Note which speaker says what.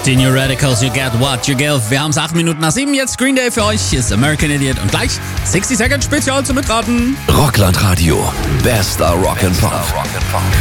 Speaker 1: Die New Radicals, You Get What You Give. Wir haben es 8 Minuten nach 7, jetzt Green Day für euch. Hier ist American Idiot und gleich 60 Second Spezial zum Mitraten.
Speaker 2: Rockland Radio, bester Rock and Pop.